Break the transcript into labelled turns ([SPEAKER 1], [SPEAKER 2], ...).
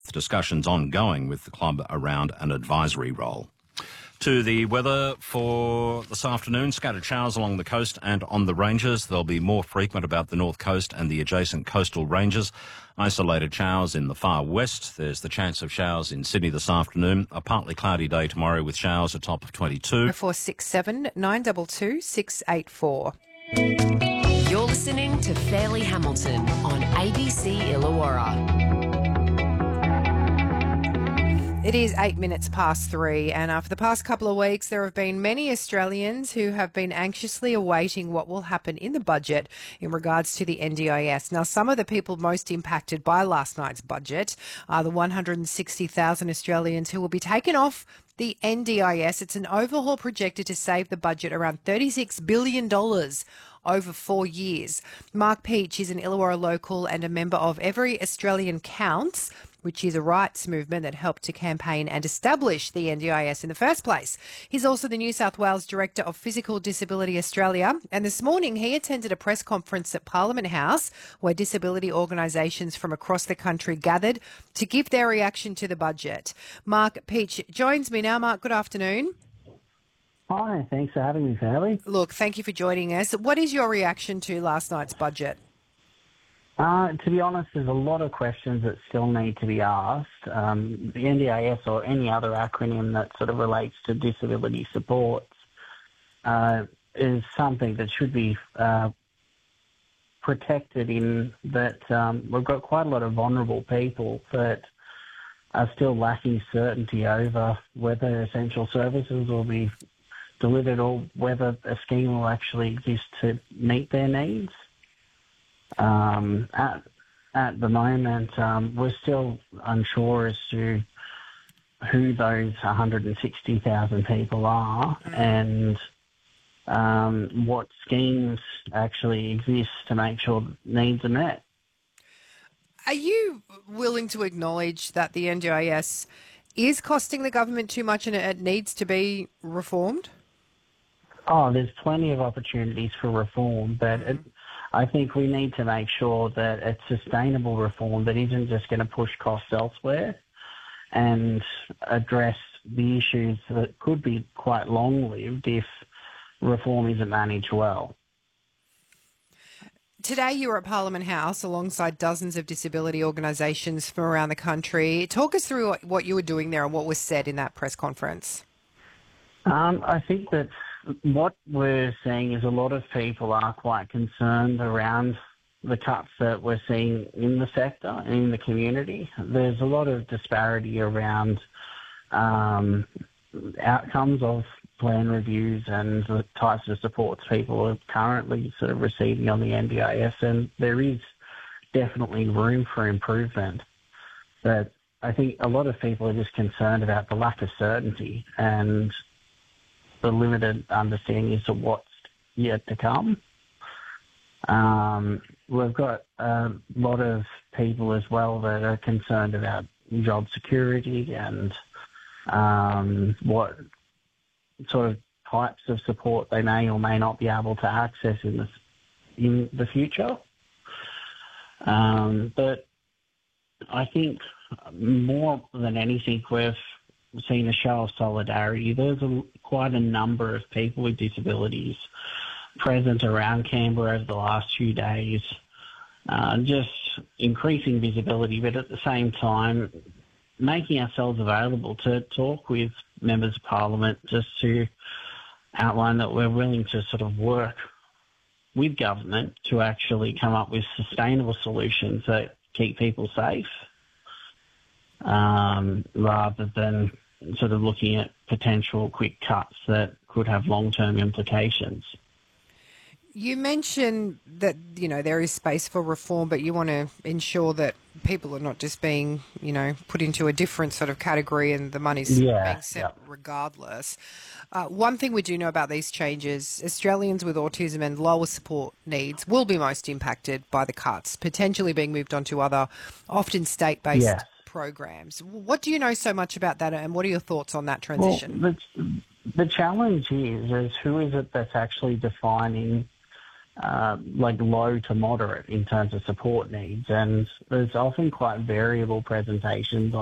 [SPEAKER 1] with discussions ongoing with the club around an advisory role. To the weather for this afternoon, scattered showers along the coast and on the ranges. They'll be more frequent about the north coast and the adjacent coastal ranges. Isolated showers in the far west. There's the chance of showers in Sydney this afternoon. A partly cloudy day tomorrow with showers, a top of 22.
[SPEAKER 2] 467 922 684.
[SPEAKER 3] You're listening to Fairleigh Hamilton on ABC Illawarra.
[SPEAKER 2] It is 8 minutes past 3, and for the past couple of weeks there have been many Australians who have been anxiously awaiting what will happen in the budget in regards to the NDIS. Now, some of the people most impacted by last night's budget are the 160,000 Australians who will be taken off the NDIS. It's an overhaul projected to save the budget around $36 billion over 4 years. Mark Peach is an Illawarra local and a member of Every Australian Counts, which is a rights movement that helped to campaign and establish the NDIS in the first place. He's also the New South Wales Director of Physical Disability Australia, and this morning he attended a press conference at Parliament House where disability organisations from across the country gathered to give their reaction to the budget. Mark Peach joins me now. Mark, good afternoon.
[SPEAKER 4] Hi, thanks for having me, Fairleigh.
[SPEAKER 2] Look, thank you for joining us. What is your reaction to last night's budget?
[SPEAKER 4] To be honest, there's a lot of questions that still need to be asked. The NDIS or any other acronym that sort of relates to disability supports is something that should be protected in that we've got quite a lot of vulnerable people that are still lacking certainty over whether essential services will be delivered or whether a scheme will actually exist to meet their needs. At the moment, we're still unsure as to who those 160,000 people are and what schemes actually exist to make sure needs are met.
[SPEAKER 2] Are you willing to acknowledge that the NDIS is costing the government too much and it needs to be reformed?
[SPEAKER 4] Oh, there's plenty of opportunities for reform, but I think we need to make sure that it's sustainable reform that isn't just going to push costs elsewhere and address the issues that could be quite long-lived if reform isn't managed well.
[SPEAKER 2] Today you were at Parliament House alongside dozens of disability organisations from around the country. Talk us through what you were doing there and what was said in that press conference.
[SPEAKER 4] I think that what we're seeing is a lot of people are quite concerned around the cuts that we're seeing in the sector and in the community. There's a lot of disparity around outcomes of plan reviews and the types of supports people are currently sort of receiving on the NDIS, and there is definitely room for improvement. But I think a lot of people are just concerned about the lack of certainty and the limited understanding as to what's yet to come. We've got a lot of people as well that are concerned about job security and what sort of types of support they may or may not be able to access in the future. But I think more than anything, we've seen a show of solidarity. There's quite a number of people with disabilities present around Canberra over the last few days, just increasing visibility, but at the same time making ourselves available to talk with members of Parliament just to outline that we're willing to sort of work with government to actually come up with sustainable solutions that keep people safe, rather than sort of looking at potential quick cuts that could have long-term implications.
[SPEAKER 2] You mentioned that, there is space for reform, but you want to ensure that people are not just being, put into a different sort of category and the money's being sent regardless. One thing we do know about these changes, Australians with autism and lower support needs will be most impacted by the cuts, potentially being moved on to other, often state-based programs. What do you know so much about that, and what are your thoughts on that transition?
[SPEAKER 4] Well, the challenge is who is it that's actually defining low to moderate in terms of support needs, and there's often quite variable presentations